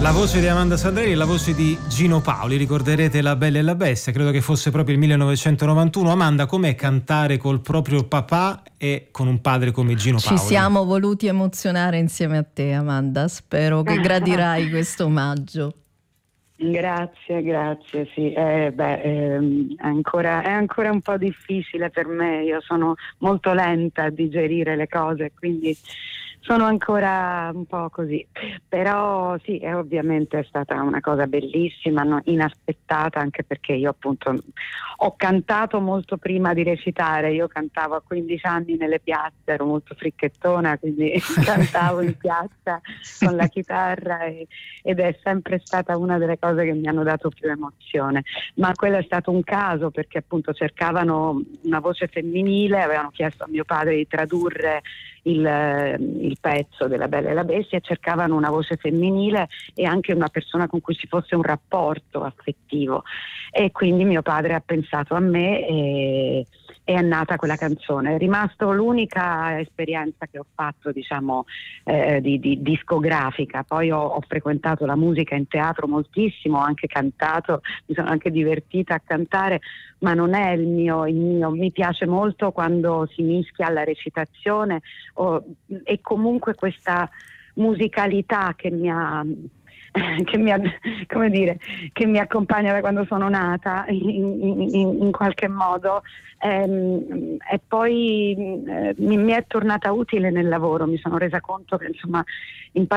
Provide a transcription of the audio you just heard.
La voce di Amanda Sandrelli e la voce di Gino Paoli, ricorderete La Bella e la Bestia, credo che fosse proprio il 1991. Amanda, com'è cantare col proprio papà e con un padre come Gino Paoli? Ci siamo voluti emozionare insieme a te, Amanda, spero che gradirai questo omaggio. Grazie, sì. È ancora un po' difficile per me, io sono molto lenta a digerire le cose, quindi sono ancora un po' così, però sì, ovviamente è stata una cosa bellissima, inaspettata, anche perché io appunto ho cantato molto prima di recitare. Io cantavo a 15 anni nelle piazze, ero molto fricchettona, quindi cantavo in piazza con la chitarra ed è sempre stata una delle cose che mi hanno dato più emozione, ma quello è stato un caso, perché appunto cercavano una voce femminile, avevano chiesto a mio padre di tradurre il pezzo della Bella e la Bestia e cercavano una voce femminile e anche una persona con cui ci fosse un rapporto affettivo, e quindi mio padre ha pensato a me e è nata quella canzone. È rimasto l'unica esperienza che ho fatto, diciamo, di discografica. Poi ho frequentato la musica in teatro moltissimo, ho anche cantato, mi sono anche divertita a cantare, ma non è il mio. Mi piace molto quando si mischia alla recitazione e comunque questa musicalità che mi accompagna da quando sono nata in qualche modo, e poi mi è tornata utile nel lavoro. Mi sono resa conto che insomma